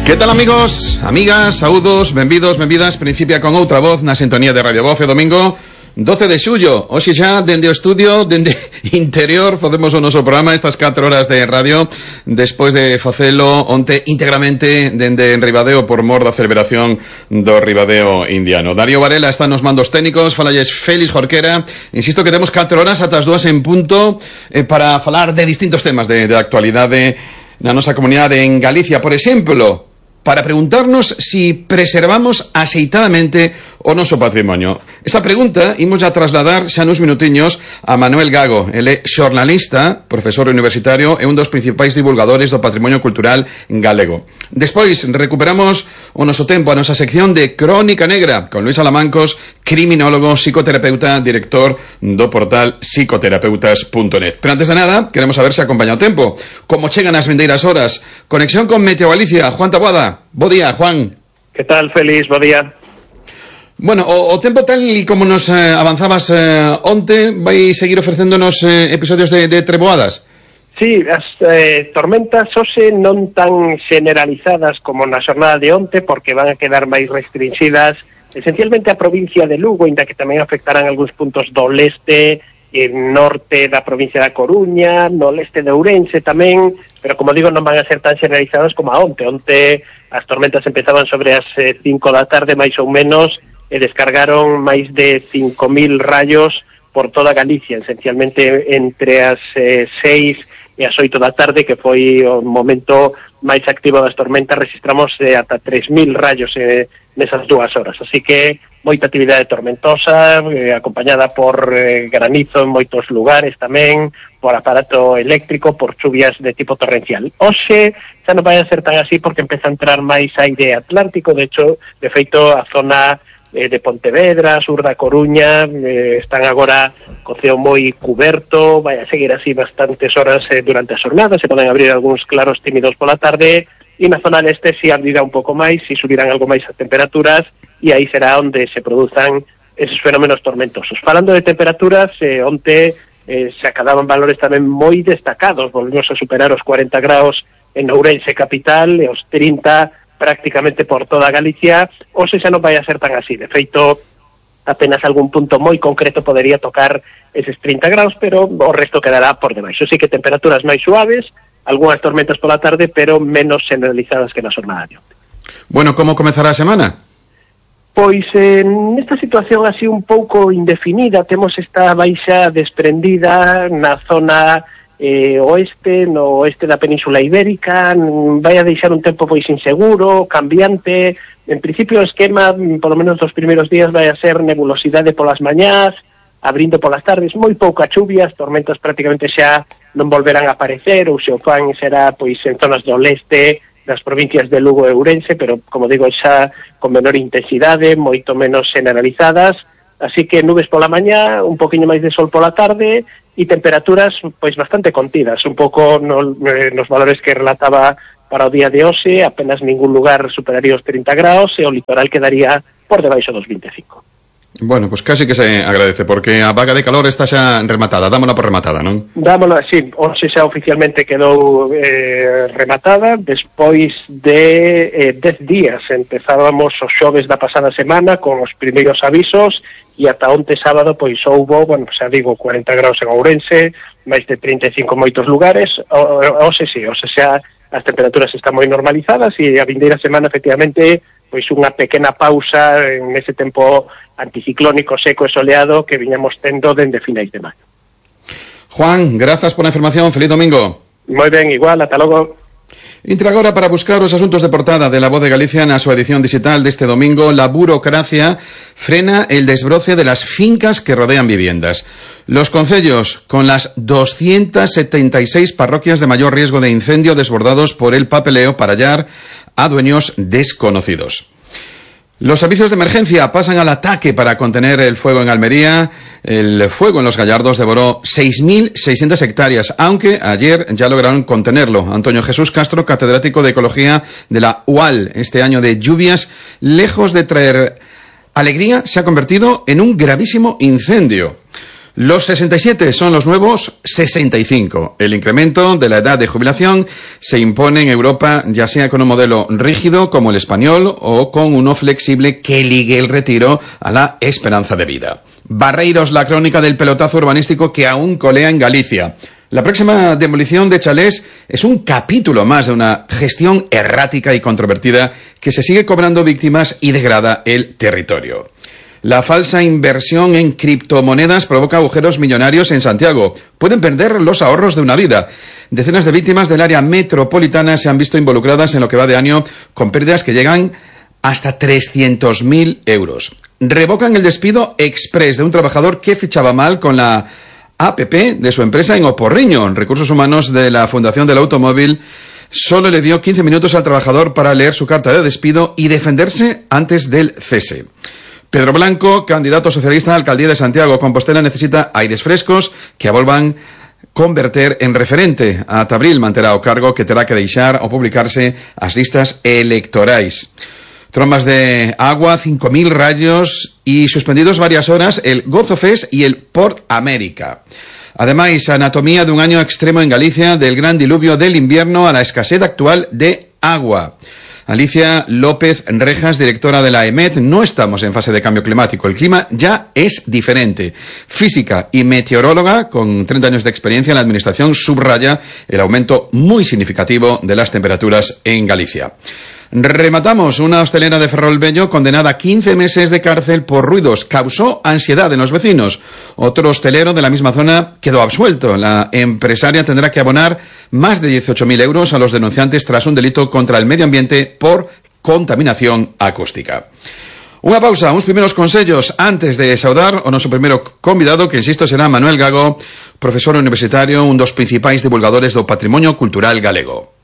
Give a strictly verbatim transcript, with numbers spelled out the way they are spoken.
Que tal, amigos, amigas, saúdos, benvidos, benvidas. Principia con outra voz na sintonía de Radio Voz. E domingo doce de xullo, hoxe xa dende o estudio, dende interior, facemos o noso programa estas catro horas de radio, despois de facelo onte íntegramente dende Ribadeo por mor da celebración do Ribadeo indiano. Darío Varela está nos mandos técnicos, falalles Félix Jorquera. Insisto que temos catro horas ata as dúas en punto eh, para falar de distintos temas de, de actualidade na nosa comunidade en Galicia. Por exemplo, para preguntarnos si preservamos axeitadamente o noso patrimonio. Esa pregunta imos a trasladar xa nos minutiños a Manuel Gago. Ele é xornalista, profesor universitario e un dos principais divulgadores do patrimonio cultural galego. Despois recuperamos o noso tempo, a nosa sección de Crónica Negra con Luis Alamancos, criminólogo, psicoterapeuta, director do portal psicoterapeutas punto net. Pero antes de nada, queremos saber se acompaña o tempo. Como chegan as vindeiras horas? Conexión con Meteo Galicia. Juan Taboada. Bo día, Juan. Que tal, Félix? Bo día. Bueno, o, o tempo tal e como nos eh, avanzabas eh, onte, vai seguir ofrecéndonos eh, episodios de, de treboadas? Sí, as eh, tormentas hoxe non tan generalizadas como na xornada de onte, porque van a quedar máis restringidas esencialmente a provincia de Lugo, inda que tamén afectarán algúns puntos do leste e norte da provincia da Coruña, no leste de Ourense tamén, pero como digo, non van a ser tan generalizadas como a onte. Onte as tormentas empezaban sobre as eh, cinco da tarde, máis ou menos, e descargaron máis de cinco mil rayos por toda Galicia, esencialmente entre as eh, seis e as oito da tarde, que foi o momento máis activo das tormentas. Registramos eh, ata tres mil rayos eh, nesas dúas horas, así que moita actividade tormentosa, eh, acompañada por eh, granizo en moitos lugares tamén, por aparato eléctrico, por chuvias de tipo torrencial. Hoxe xa non vai a ser tan así porque empeza a entrar máis aire atlántico. De hecho, de feito, a zona eh, de Pontevedra, sur da Coruña, eh, están agora co ceo moi cuberto, vai a seguir así bastantes horas eh, durante a xornada, se poden abrir algúns claros tímidos pola tarde, e na zona leste si abrirá un pouco máis, si subirán algo máis as temperaturas, e aí será onde se produzan esos fenómenos tormentosos. Falando de temperaturas, eh, onte eh, se acadaban valores tamén moi destacados, volvemos a superar os cuarenta graus en Ourense capital, e os trinta prácticamente por toda Galicia. Hoxe xa non vai a ser tan así, de feito apenas algún punto moi concreto podería tocar eses trinta graus, pero o resto quedará por debaixo. Sí que temperaturas máis suaves, algunhas tormentas pola tarde, pero menos generalizadas que na xornada de onte. Bueno, como comezará a semana? Pois en esta situación así un pouco indefinida, temos esta baixa desprendida na zona eh, oeste, no oeste da Península Ibérica, vai a deixar un tempo pois inseguro, cambiante. En principio o esquema, polo menos dos primeiros días, vai a ser nebulosidade polas mañás, abrindo polas tardes, moi pouca chuvia, as tormentas prácticamente xa non volverán a aparecer, ou se o fan será pois en zonas do leste das provincias de Lugo e Ourense, pero, como digo, xa con menor intensidade, moito menos generalizadas, así que nubes pola mañá, un poquinho máis de sol pola tarde, e temperaturas pois bastante contidas, un pouco no, nos valores que relataba para o día de hoxe, apenas ningún lugar superaría os trinta graus, e o litoral quedaría por debaixo dos vinte e cinco. Bueno, pues casi que se agradece, porque a vaga de calor está xa rematada, dámola por rematada, non? Dámola, sí, hoxe xa oficialmente quedou eh, rematada, despois de eh, dez días. Empezábamos os xoves da pasada semana con os primeiros avisos, e ata onte sábado pois houbo, bueno, xa digo, cuarenta graus en Ourense, máis de trinta e cinco en moitos lugares. O, hoxe sí, hoxe xa as temperaturas están moi normalizadas, e a vindeira semana, efectivamente, pois unha pequena pausa en ese tempo anticiclónico seco e soleado que viñamos tendo dende finais de maio. Juan, grazas por a información, feliz domingo. Moi ben, igual, ata logo. Entra agora para buscar os asuntos de portada de La Voz de Galicia na súa edición digital deste domingo. La burocracia frena el desbroce de las fincas que rodean viviendas. Los concellos, con las doscientas setenta y seis parroquias de mayor riesgo de incendio desbordados por el papeleo para hallar a dueños desconocidos. Los servicios de emergencia pasan al ataque para contener el fuego en Almería. El fuego en Los Gallardos devoró seis mil seiscientas hectáreas, aunque ayer ya lograron contenerlo. Antonio Jesús Castro, catedrático de Ecología de la U A L, este año de lluvias, lejos de traer alegría, se ha convertido en un gravísimo incendio. Los sesenta y siete son los nuevos sesenta y cinco. El incremento de la edad de jubilación se impone en Europa, ya sea con un modelo rígido como el español o con uno flexible que ligue el retiro a la esperanza de vida. Barreiros, la crónica del pelotazo urbanístico que aún colea en Galicia. La próxima demolición de chalés es un capítulo más de una gestión errática y controvertida que se sigue cobrando víctimas y degrada el territorio. La falsa inversión en criptomonedas provoca agujeros millonarios en Santiago. Pueden perder los ahorros de una vida. Decenas de víctimas del área metropolitana se han visto involucradas en lo que va de año con pérdidas que llegan hasta trescientos mil euros. Revocan el despido express de un trabajador que fichaba mal con la A P P de su empresa en Oporriño. Recursos Humanos de la Fundación del Automóvil solo le dio quince minutos al trabajador para leer su carta de despido y defenderse antes del cese. Pedro Blanco, candidato socialista a la alcaldía de Santiago Compostela, necesita aires frescos que a volvan converter en referente. A Tabril manterá o cargo que terá que deixar o publicarse as listas electorais. Trombas de agua, cinco mil rayos y suspendidos varias horas el Gozo Fest y el Port América. Ademais, anatomía dun año extremo en Galicia, del gran diluvio del invierno a la escasez actual de agua. Alicia López Rejas, directora de la E M E T, no estamos en fase de cambio climático, el clima ya es diferente. Física y meteoróloga, con treinta años de experiencia en la administración, subraya el aumento muy significativo de las temperaturas en Galicia. Rematamos, una hostelera de Ferrolbello condenada a quince meses de cárcel por ruidos. Causó ansiedad en los vecinos. Otro hostelero de la misma zona quedó absuelto. La empresaria tendrá que abonar más de dieciocho mil euros a los denunciantes tras un delito contra el medio ambiente por contaminación acústica. Unha pausa, uns primeiros consellos antes de saudar o noso primeiro convidado, que insisto será Manuel Gago, profesor universitario, un dos principais divulgadores do patrimonio cultural galego.